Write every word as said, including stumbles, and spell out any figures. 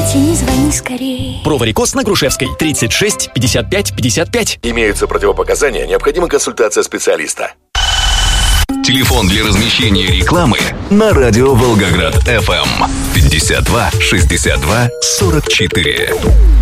Тяни, звони скорее. Проворикос на Грушевской, тридцать шесть пятьдесят пять пятьдесят пять. Имеются противопоказания, необходима консультация специалиста. Телефон для размещения рекламы на радио Волгоград эф эм пятьдесят два шестьдесят два сорок четыре.